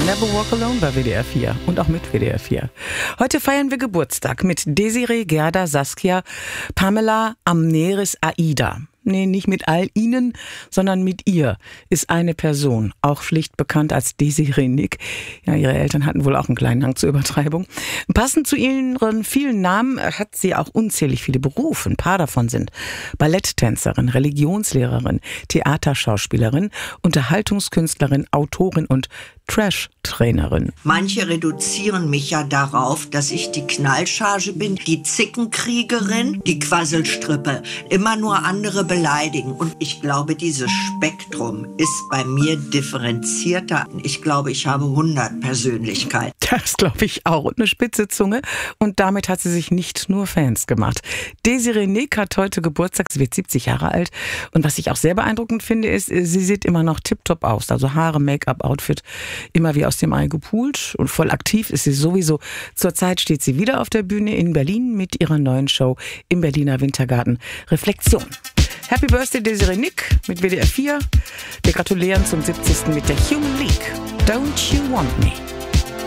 Never Walk Alone bei WDR 4 und auch mit WDR 4. Heute feiern wir Geburtstag mit Desiree, Gerda, Saskia, Pamela, Amneris, Aida. Nee, nicht mit all ihnen, sondern mit ihr ist eine Person, auch schlicht bekannt als Desiree Nick. Ja, ihre Eltern hatten wohl auch einen kleinen Hang zur Übertreibung. Passend zu ihren vielen Namen hat sie auch unzählig viele Berufe. Ein paar davon sind Balletttänzerin, Religionslehrerin, Theaterschauspielerin, Unterhaltungskünstlerin, Autorin und Trash-Trainerin. Manche reduzieren mich ja darauf, dass ich die Knallcharge bin, die Zickenkriegerin, die Quasselstrippe, immer nur andere beleidigen. Und ich glaube, dieses Spektrum ist bei mir differenzierter. Ich glaube, ich habe 100 Persönlichkeiten. Das glaube ich auch. Und eine spitze Zunge. Und damit hat sie sich nicht nur Fans gemacht. Desiree Nick hat heute Geburtstag. Sie wird 70 Jahre alt. Und was ich auch sehr beeindruckend finde, ist, sie sieht immer noch tipptopp aus. Also Haare, Make-up, Outfit, immer wie aus dem Ei gepult. Und voll aktiv ist sie sowieso. Zurzeit steht sie wieder auf der Bühne in Berlin mit ihrer neuen Show im Berliner Wintergarten Reflexion. Happy Birthday Desiree Nick mit WDR 4. Wir gratulieren zum 70. mit der Human League. Don't You Want Me?